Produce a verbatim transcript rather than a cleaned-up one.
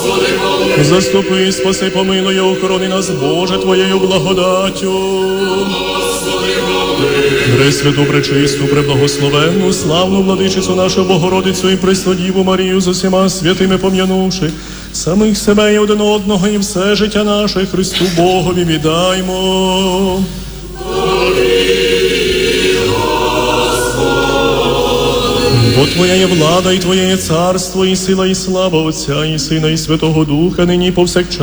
Заступи, спаси, помилуй, охорони нас, Боже, Твоєю благодаттю. Пресвяту, пречисту, преблагословенну, славну владичицю нашу Богородицю і Преснодіву Марію з усіма святими пом'янувши, самих себе і один одного, і все життя наше Христу Богові віддаймо. Бо Твоя є влада, і Твоє є царство, і сила, і слава Отця, і Сина, і Святого Духа, нині і повсякчас